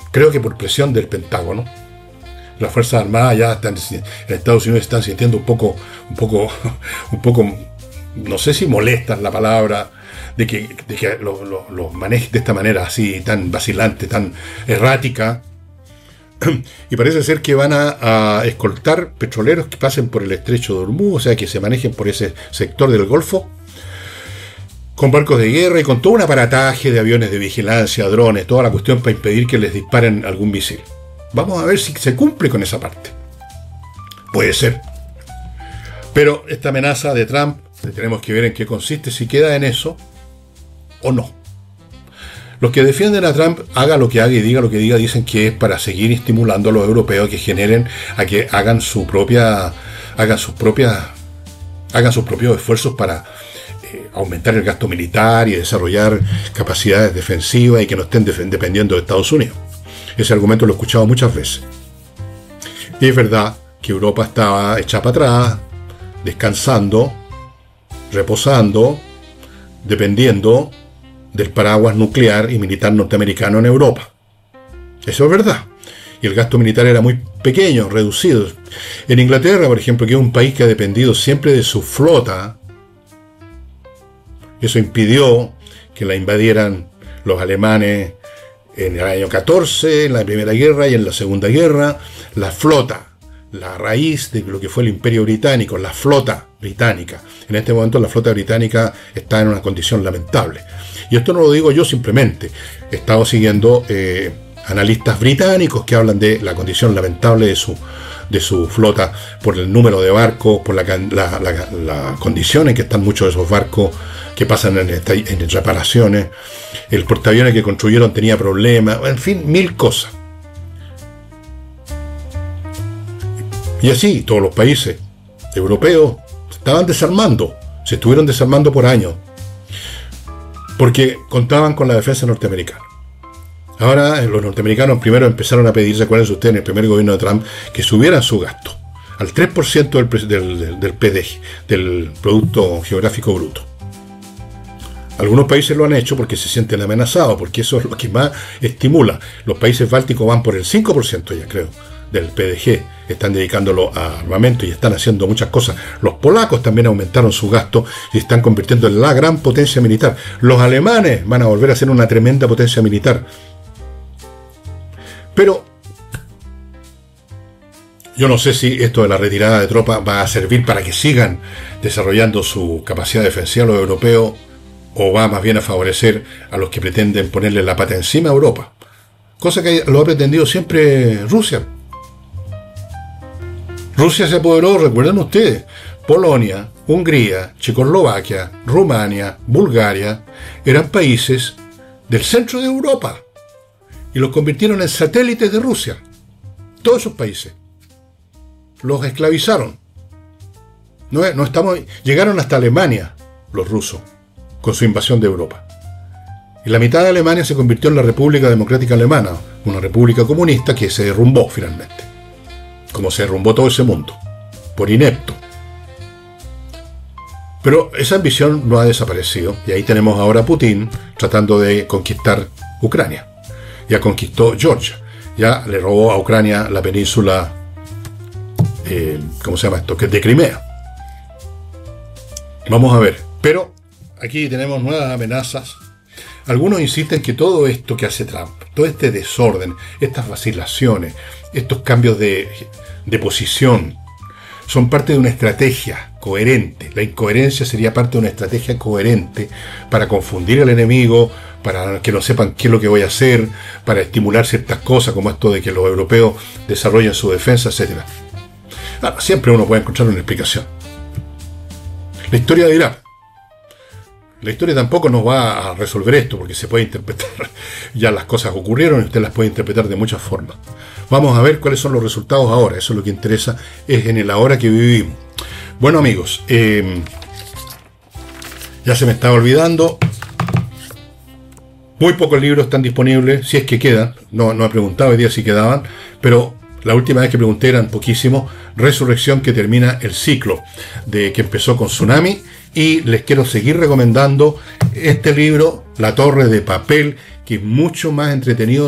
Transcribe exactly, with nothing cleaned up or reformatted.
creo que por presión del Pentágono. Las Fuerzas Armadas ya están, en Estados Unidos están sintiendo un poco, un poco, un poco, no sé si molestas la palabra, de que, de que lo, lo, lo manejen de esta manera así, tan vacilante, tan errática. Y parece ser que van a, a escoltar petroleros que pasen por el estrecho de Hormuz, o sea, que se manejen por ese sector del Golfo, con barcos de guerra y con todo un aparataje de aviones de vigilancia, drones, toda la cuestión para impedir que les disparen algún misil. Vamos a ver si se cumple con esa parte. Puede ser. Pero esta amenaza de Trump, tenemos que ver en qué consiste, si queda en eso o no. Los que defienden a Trump, haga lo que haga y diga lo que diga, dicen que es para seguir estimulando a los europeos a que generen, a que hagan su propia, hagan sus propias, hagan sus propios esfuerzos para eh, aumentar el gasto militar y desarrollar capacidades defensivas y que no estén def- dependiendo de Estados Unidos. Ese argumento lo he escuchado muchas veces. Y es verdad que Europa estaba hecha para atrás, descansando, reposando, dependiendo del paraguas nuclear y militar norteamericano en Europa. Eso es verdad. Y el gasto militar era muy pequeño, reducido. En Inglaterra, por ejemplo, que es un país que ha dependido siempre de su flota, eso impidió que la invadieran los alemanes en el año catorce, en la Primera Guerra y en la Segunda Guerra. La flota, la raíz de lo que fue el Imperio Británico, la flota británica. En este momento la flota británica está en una condición lamentable. Y esto no lo digo yo simplemente. He estado siguiendo eh, analistas británicos que hablan de la condición lamentable de su, de su flota por el número de barcos, por la, la, la, la condición en que están muchos de esos barcos que pasan en, en reparaciones. El portaaviones que construyeron tenía problemas, en fin, mil cosas. Y así todos los países europeos estaban desarmando, se estuvieron desarmando por años, porque contaban con la defensa norteamericana. Ahora los norteamericanos primero empezaron a pedir, recuerden ustedes, en el primer gobierno de Trump, que subieran su gasto al tres por ciento del, del, del, del P D G, del Producto Geográfico Bruto. Algunos países lo han hecho porque se sienten amenazados, porque eso es lo que más estimula. Los países bálticos van por el cinco por ciento ya, creo, del P D G. Están dedicándolo a armamento y están haciendo muchas cosas. Los polacos también aumentaron su gasto y están convirtiendo en la gran potencia militar. Los alemanes van a volver a ser una tremenda potencia militar. Pero yo no sé si esto de la retirada de tropas va a servir para que sigan desarrollando su capacidad defensiva los europeos, o va más bien a favorecer a los que pretenden ponerle la pata encima a Europa. Cosa que lo ha pretendido siempre Rusia. Rusia se apoderó, recuerden ustedes, Polonia, Hungría, Checoslovaquia, Rumania, Bulgaria, eran países del centro de Europa y los convirtieron en satélites de Rusia. Todos esos países los esclavizaron. No, no estamos, llegaron hasta Alemania los rusos con su invasión de Europa. Y la mitad de Alemania se convirtió en la República Democrática Alemana, una república comunista que se derrumbó finalmente. Como se derrumbó todo ese mundo, por inepto. Pero esa ambición no ha desaparecido, y ahí tenemos ahora a Putin tratando de conquistar Ucrania. Ya conquistó Georgia, ya le robó a Ucrania la península, eh, ¿cómo se llama esto?, que es de Crimea. Vamos a ver, pero aquí tenemos nuevas amenazas. Algunos insisten que todo esto que hace Trump, todo este desorden, estas vacilaciones, estos cambios de, de posición, son parte de una estrategia coherente. La incoherencia sería parte de una estrategia coherente para confundir al enemigo, para que no sepan qué es lo que voy a hacer, para estimular ciertas cosas como esto de que los europeos desarrollen su defensa, etcétera. Ahora, siempre uno puede encontrar una explicación. La historia dirá. La historia tampoco nos va a resolver esto, porque se puede interpretar, ya las cosas ocurrieron y usted las puede interpretar de muchas formas. Vamos a ver cuáles son los resultados ahora, eso es lo que interesa, es en el ahora que vivimos. Bueno amigos, eh, ya se me estaba olvidando, muy pocos libros están disponibles, si es que quedan, no, no he preguntado hoy día si quedaban, pero la última vez que pregunté eran poquísimos. Resurrección, que termina el ciclo de que empezó con Tsunami. Y les quiero seguir recomendando este libro, La Torre de Papel, que es mucho más entretenido